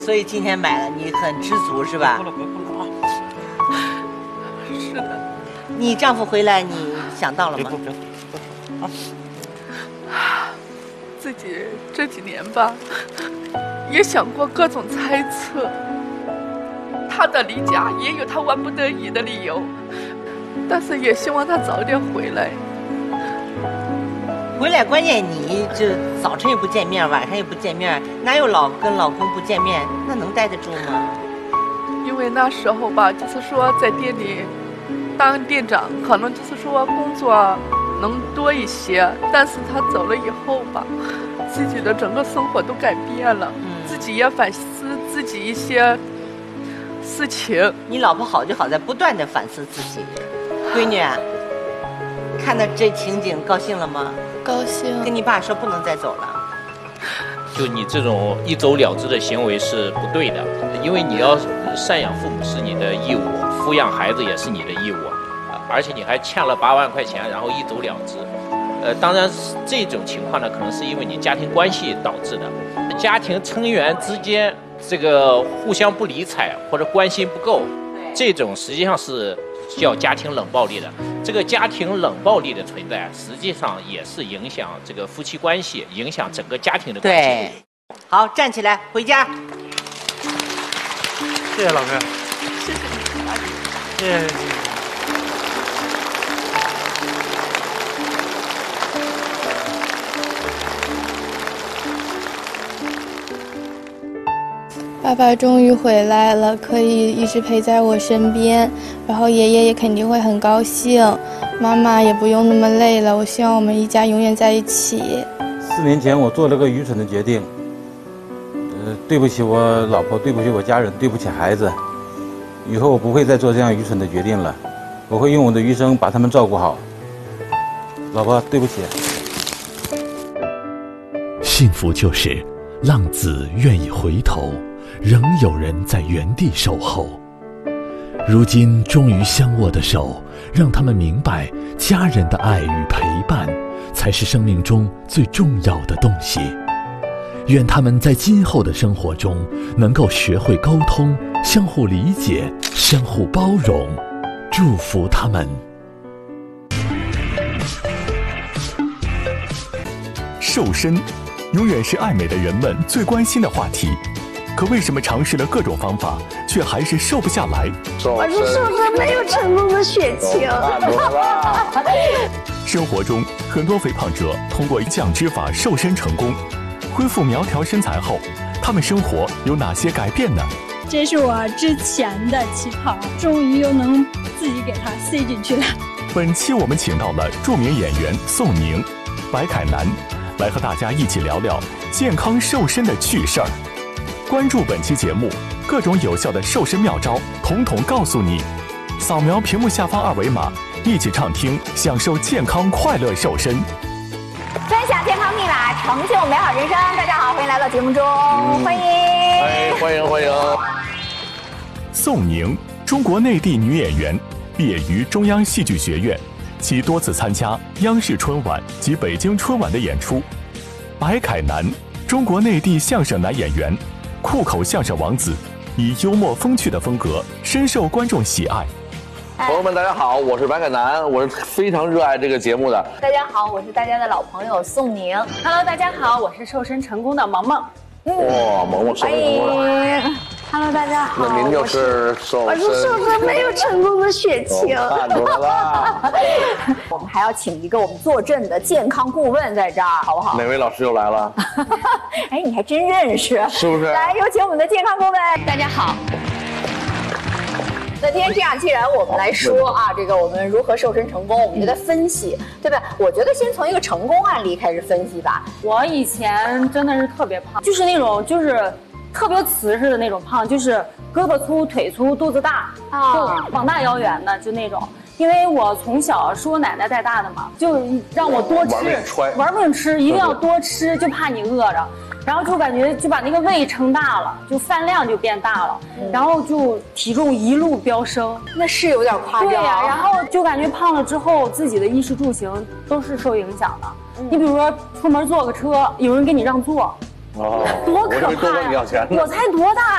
所以今天买了，你很知足是吧？ 是的。 你丈夫回来，你想到了吗？ 自己这几年吧，也想过各种猜测。他的离家也有他万不得已的理由，但是也希望他早点回来。 回来，关键你这早晨也不见面，晚上也不见面，哪有跟老公不见面？那能待得住吗？ 因为那时候吧，就是说在店里当店长，可能就是说工作能多一些，但是他走了以后吧，自己的整个生活都改变了，自己也反思自己一些事情。 你老婆好就好在不断的反思自己。闺女啊，看到这情景高兴了吗？ 高兴。 跟你爸说不能再走了。 就你这种一走了之的行为是不对的，因为你要赡养父母是你的义务，抚养孩子也是你的义务，而且你还欠了8万块钱，然后一走了之。当然这种情况呢，可能是因为你家庭关系导致的，家庭成员之间这个互相不理睬或者关心不够，这种实际上是叫家庭冷暴力的。这个家庭冷暴力的存在，实际上也是影响这个夫妻关系，影响整个家庭的关系。 对，好，站起来回家。 谢谢老师， 谢谢你，阿姨。 谢谢。 爸爸终于回来了，可以一直陪在我身边，然后爷爷也肯定会很高兴，妈妈也不用那么累了。我希望我们一家永远在一起。 4年前我做了个愚蠢的决定，对不起我老婆，对不起我家人，对不起孩子。以后我不会再做这样愚蠢的决定了，我会用我的余生把他们照顾好。老婆，对不起。 幸福就是浪子愿意回头，仍有人在原地守候。如今终于相握的手，让他们明白家人的爱与陪伴才是生命中最重要的东西。愿他们在今后的生活中能够学会沟通，相互理解，相互包容，祝福他们。 瘦身永远是爱美的人们最关心的话题，可为什么尝试了各种方法，却还是瘦不下来？ 我是瘦身没有成功的血清。 生活中，很多肥胖者通过降脂法瘦身成功，恢复苗条身材后，他们生活有哪些改变呢？ 这是我之前的旗袍，终于又能自己给它塞进去了。 本期我们请到了著名演员宋宁、白凯南，来和大家一起聊聊健康瘦身的趣事儿。关注本期节目，各种有效的瘦身妙招统统告诉你。扫描屏幕下方2维码，一起畅听，享受健康快乐瘦身。 分享健康密码，成就美好人生。大家好，欢迎来到节目中，欢迎。 欢迎。 宋宁，中国内地女演员，毕业于中央戏剧学院，其多次参加央视春晚及北京春晚的演出。白凯南，中国内地相声男演员，酷口相声王子，以幽默风趣的风格深受观众喜爱。 朋友们，大家好，我是白凯南，我是非常热爱这个节目的。 大家好，我是大家的老朋友宋宁。 Hello， 大家好，我是瘦身成功的萌萌。 哇，萌萌瘦身成功了。 Hello， 大家好。 那您就是我是瘦身没有成功的血清。 看出来了。 我们还要请一个我们坐镇的健康顾问在这儿，好不好？ 哪位老师又来了？ 哎，你还真认识， 是不是？ 来，有请我们的健康顾问。大家好。那今天这样，既然我们来说啊，这个我们如何瘦身成功，我们就在分析，对吧？我觉得先从一个成功案例开始分析吧。 我以前真的是特别胖，就是那种特别瓷实的那种胖，就是胳膊粗、腿粗、肚子大，就膀大腰圆的，就那种。因为我从小是我奶奶带大的嘛，就让我多吃，玩命吃，一定要多吃，就怕你饿着。然后就感觉就把那个胃撑大了，就饭量就变大了，然后就体重一路飙升， 那是有点夸张。 对呀，然后就感觉胖了之后，自己的衣食住行都是受影响的。你比如说出门坐个车，有人给你让座，多可怕呀！我才多大